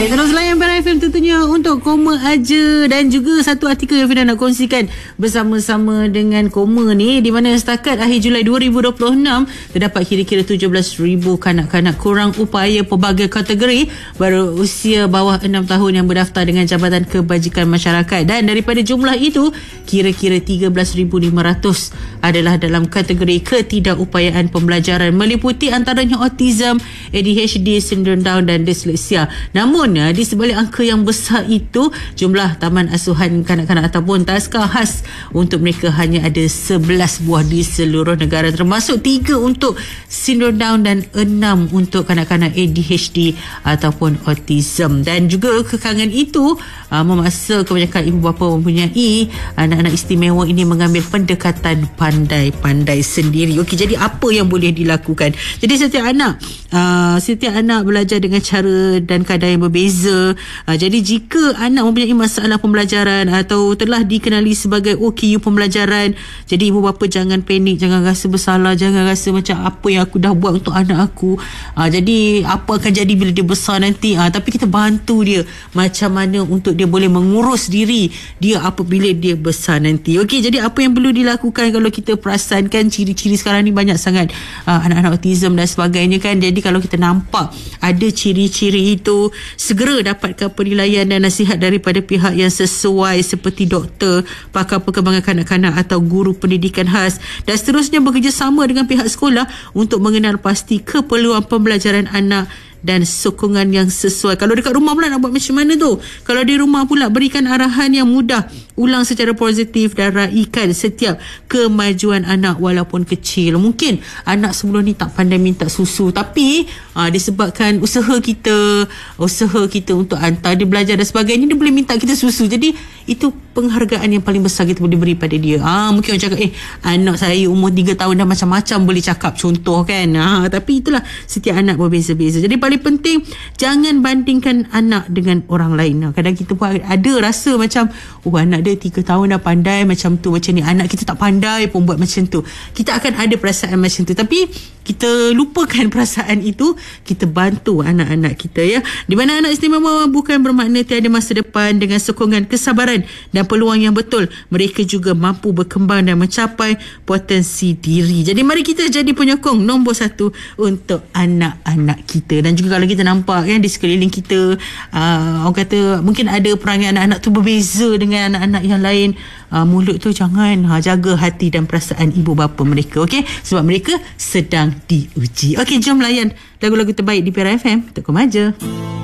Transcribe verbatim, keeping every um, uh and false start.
Baik, terus layan P R F M tentunya untuk koma aja, dan juga satu artikel yang Fina nak kongsikan bersama-sama dengan koma ni, di mana setakat akhir Julai dua ribu dua puluh enam terdapat kira-kira tujuh belas ribu kanak-kanak kurang upaya pelbagai kategori berusia bawah enam tahun yang berdaftar dengan Jabatan Kebajikan Masyarakat, dan daripada jumlah itu kira-kira tiga belas ribu lima ratus adalah dalam kategori ketidakupayaan pembelajaran, meliputi antaranya autism, A D H D, sindrom Down dan disleksia. Namun di sebalik angka yang besar itu, jumlah taman asuhan kanak-kanak ataupun taska khas untuk mereka hanya ada sebelas buah di seluruh negara, termasuk tiga untuk sindrom Down dan enam untuk kanak-kanak A D H D ataupun autism. Dan juga kekangan itu uh, memaksa kebanyakan ibu bapa mempunyai anak-anak istimewa ini mengambil pendekatan pandai-pandai sendiri. Okey, jadi apa yang boleh dilakukan? Jadi setiap anak uh, setiap anak belajar dengan cara dan kadar yang berbeza. Uh, jadi jika anak mempunyai masalah pembelajaran atau telah dikenali sebagai O K U pembelajaran, jadi ibu bapa jangan panik, jangan rasa bersalah, jangan rasa macam apa yang aku dah buat untuk anak aku. Uh, jadi apa akan jadi bila dia besar nanti? Uh, tapi kita bantu dia macam mana untuk dia boleh mengurus diri dia apabila dia besar nanti. Okey, jadi apa yang perlu dilakukan kalau kita perasan kan ciri-ciri sekarang ni banyak sangat uh, anak-anak autism dan sebagainya kan. Jadi kalau kita nampak ada ciri-ciri itu, segera dapatkan penilaian dan nasihat daripada pihak yang sesuai seperti doktor, pakar perkembangan kanak-kanak atau guru pendidikan khas, dan seterusnya bekerjasama dengan pihak sekolah untuk mengenal pasti keperluan pembelajaran anak dan sokongan yang sesuai. Kalau dekat rumah pula nak buat macam mana tu? Kalau di rumah pula berikan arahan yang mudah, ulang secara positif dan raikan setiap kemajuan anak walaupun kecil. Mungkin anak sebelum ni tak pandai minta susu, tapi aa, disebabkan usaha kita usaha kita untuk hantar dia belajar dan sebagainya, dia boleh minta kita susu. Jadi itu penghargaan yang paling besar kita boleh beri pada dia. Ah, mungkin orang cakap eh anak saya umur tiga tahun dah macam-macam boleh cakap, contoh kan. Ah, tapi itulah, setiap anak berbeza-beza. Jadi paling penting jangan bandingkan anak dengan orang lain. Nah, kadang kita pun ada rasa macam oh anak dia tiga tahun dah pandai macam tu, macam ni anak kita tak pandai pun buat macam tu. Kita akan ada perasaan macam tu, tapi kita lupakan perasaan itu, kita bantu anak-anak kita ya. Di mana anak istimewa bukan bermakna tiada masa depan. Dengan sokongan, kesabaran dan peluang yang betul, mereka juga mampu berkembang dan mencapai potensi diri. Jadi mari kita jadi penyokong nombor satu untuk anak-anak kita. Dan juga kalau kita nampak kan di sekeliling kita, uh, orang kata mungkin ada perangai anak-anak tu berbeza dengan anak-anak yang lain, uh, mulut tu jangan, ha, jaga hati dan perasaan ibu bapa mereka, okey? Sebab mereka sedang diuji. Okey, jom layan lagu-lagu terbaik di P R F M untuk Koma Aja.